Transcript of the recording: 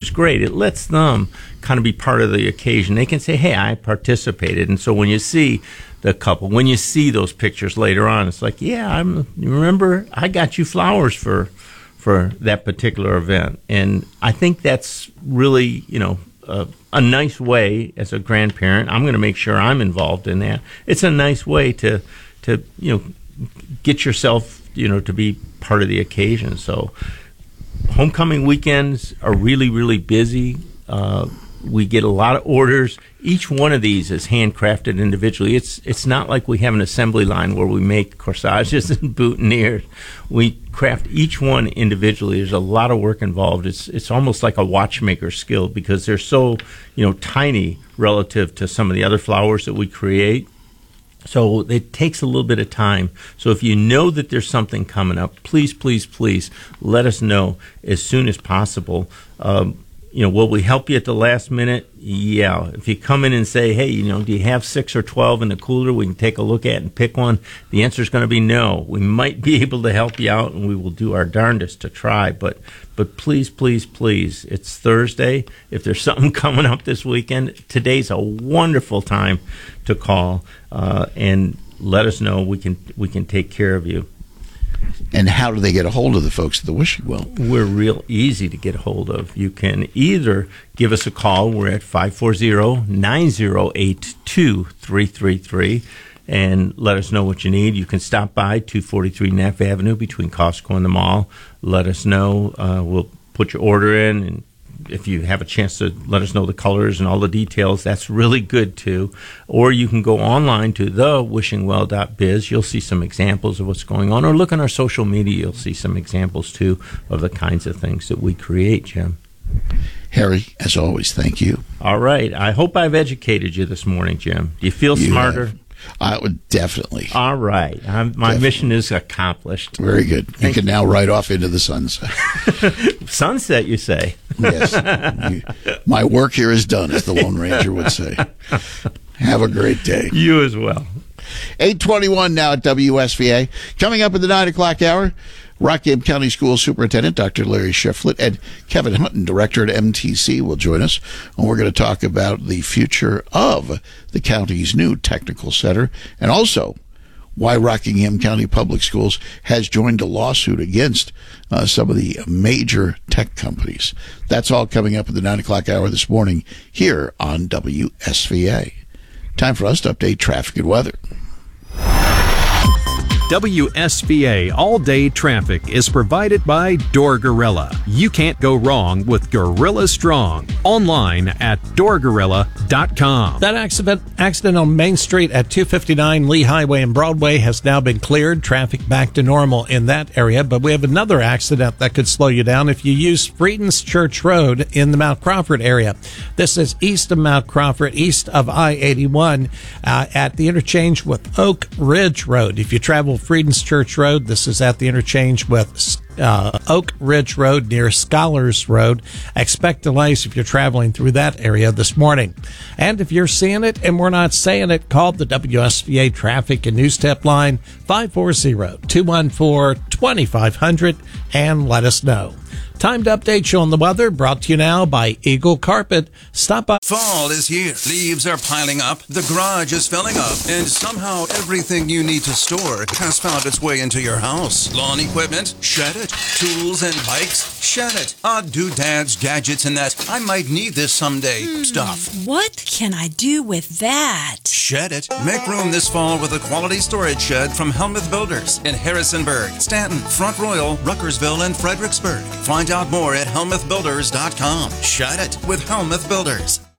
is great. It lets them kind of be part of the occasion. They can say, hey, I participated. And so when you see the couple, when you see those pictures later on, it's like, yeah, you remember I got you flowers for that particular event. And I think that's really, a nice way as a grandparent. I'm going to make sure I'm involved in that. It's a nice way to get yourself, to be part of the occasion. So homecoming weekends are really, really busy. We get a lot of orders. Each one of these is handcrafted individually. It's not like we have an assembly line where we make corsages and boutonnieres. We craft each one individually. There's a lot of work involved. It's almost like a watchmaker's skill because they're so tiny relative to some of the other flowers that we create. So it takes a little bit of time. So if you know that there's something coming up, please, please, please let us know as soon as possible. Will we help you at the last minute? Yeah. If you come in and say, hey, do you have 6 or 12 in the cooler we can take a look at and pick one? The answer is going to be no. We might be able to help you out, and we will do our darndest to try. But please, please, please, it's Thursday. If there's something coming up this weekend, today's a wonderful time to call and let us know. We can take care of you. And how do they get a hold of the folks at the Wishing Well? We're real easy to get a hold of. You can either give us a call. We're at 540-908-2333 and let us know what you need. You can stop by 243 Neff Avenue between Costco and the mall. Let us know. We'll put your order in, and if you have a chance to let us know the colors and all the details, that's really good too. Or you can go online to thewishingwell.biz. You'll see some examples of what's going on. Or look on our social media. You'll see some examples too of the kinds of things that we create, Jim. Harry, as always, thank you. All right. I hope I've educated you this morning, Jim. Do you feel smarter? I would definitely. All right. My mission is accomplished. Very good. You can now ride off into the sunset. Sunset, you say? Yes. My work here is done, as the Lone Ranger would say. Have a great day. You as well. 8:21 now at WSVA. Coming up at the 9 o'clock hour, Rockingham County School Superintendent Dr. Larry Shiflett and Kevin Hutton, Director at MTC, will join us. And we're going to talk about the future of the county's new technical center and also why Rockingham County Public Schools has joined a lawsuit against some of the major tech companies. That's all coming up at the 9 o'clock hour this morning here on WSVA. Time for us to update traffic and weather. WSVA All-Day Traffic is provided by Door Gorilla. You can't go wrong with Gorilla Strong. Online at doorgorilla.com. That accident on Main Street at 259 Lee Highway and Broadway has now been cleared. Traffic back to normal in that area. But we have another accident that could slow you down if you use Friedens Church Road in the Mount Crawford area. This is east of Mount Crawford, east of I-81 at the interchange with Oak Ridge Road. If you travel Friedens Church Road, this is at the interchange with Oak Ridge Road near Scholars Road. Expect delays if you're traveling through that area this morning. And if you're seeing it and we're not saying it, call the WSVA Traffic and News Tip line 540-214-2500 and let us know. Time to update you on the weather, brought to you now by Eagle Carpet. Stop by. Fall is here. Leaves are piling up. The garage is filling up. And somehow everything you need to store has found its way into your house. Lawn equipment? Shed it. Tools and bikes? Shed it. Odd doodads, gadgets, and that I might need this someday stuff. What can I do with that? Shed it. Make room this fall with a quality storage shed from Helmuth Builders in Harrisonburg, Stanton, Front Royal, Ruckersville, and Fredericksburg. Find out more at helmuthbuilders.com. Shed it with Helmuth Builders.